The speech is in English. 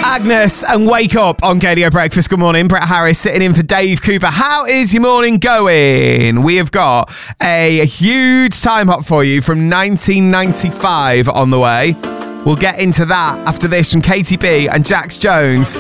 Agnes and Wake Up on KDO Breakfast. Good morning. Brett Harris sitting in for Dave Cooper. How is your morning going? We have got a huge time hop for you from 1995 on the way. We'll get into that after this from Katy B and Jax Jones.